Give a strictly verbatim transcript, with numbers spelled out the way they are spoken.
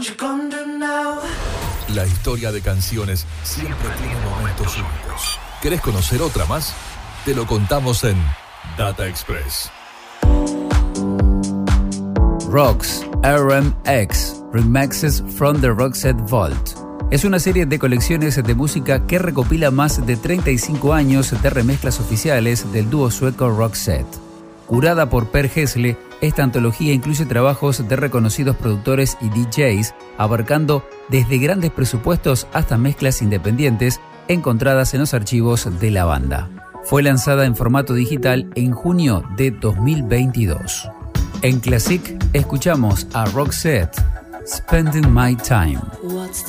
La historia de canciones siempre tiene momentos únicos. ¿Querés conocer otra más? Te lo contamos en Data Express. Rocks R M X Remixes from the Roxette Vault es una serie de colecciones de música que recopila más de treinta y cinco años de remezclas oficiales del dúo sueco Roxette. Curada por Per Gessle, esta antología incluye trabajos de reconocidos productores y D Js, abarcando desde grandes presupuestos hasta mezclas independientes encontradas en los archivos de la banda. Fue lanzada en formato digital en junio de dos mil veintidós. En Classic escuchamos a Roxette, Spending My Time. What's